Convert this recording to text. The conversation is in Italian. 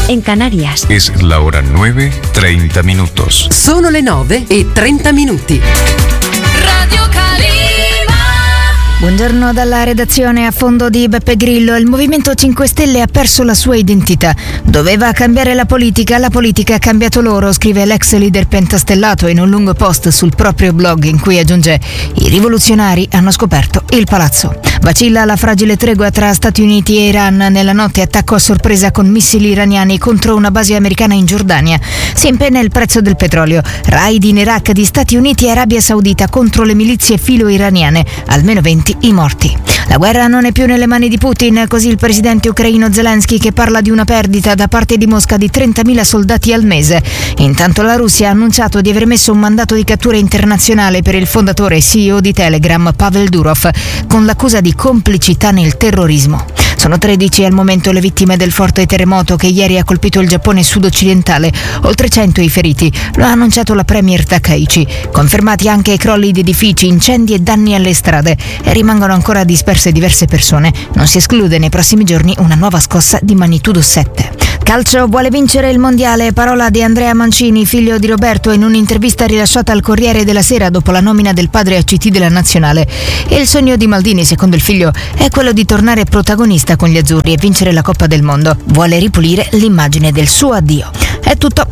en Canarias. Es la hora 9:30 minutos. Sono le 9:30. Radio Calima. Buongiorno dalla redazione. A fondo di Beppe Grillo, il Movimento 5 Stelle ha perso la sua identità. Doveva cambiare la politica ha cambiato loro, scrive l'ex leader pentastellato in un lungo post sul proprio blog, in cui aggiunge: i rivoluzionari hanno scoperto il palazzo. Vacilla la fragile tregua tra Stati Uniti e Iran. Nella notte attacco a sorpresa con missili iraniani contro una base americana in Giordania. Si impenna il prezzo del petrolio. Raid in Iraq di Stati Uniti e Arabia Saudita contro le milizie filo-iraniane. Almeno 20 i morti. La guerra non è più nelle mani di Putin, così il presidente ucraino Zelensky, che parla di una perdita da parte di Mosca di 30.000 soldati al mese. Intanto la Russia ha annunciato di aver messo un mandato di cattura internazionale per il fondatore e CEO di Telegram, Pavel Durov, con l'accusa di complicità nel terrorismo. Sono 13 al momento le vittime del forte terremoto che ieri ha colpito il Giappone sud-occidentale. Oltre 100 i feriti, lo ha annunciato la premier Takaichi. Confermati anche crolli di edifici, incendi e danni alle strade. E rimangono ancora disperse diverse persone. Non si esclude nei prossimi giorni una nuova scossa di magnitudo 7. Calcio vuole vincere il mondiale, parola di Andrea Mancini, figlio di Roberto, in un'intervista rilasciata al Corriere della Sera dopo la nomina del padre a CT della nazionale. E il sogno di Maldini, secondo il figlio, è quello di tornare protagonista con gli azzurri e vincere la Coppa del Mondo. Vuole ripulire l'immagine del suo addio. È tutto,